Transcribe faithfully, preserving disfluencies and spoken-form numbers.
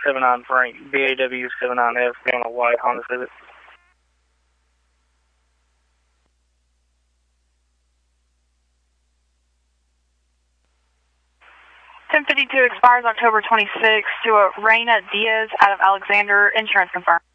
seven nine Frank, B A W seven nine F, on a white Honda Civic. ten fifty-two expires October twenty-sixth to a Reina Diaz out of Alexander. Insurance confirmed.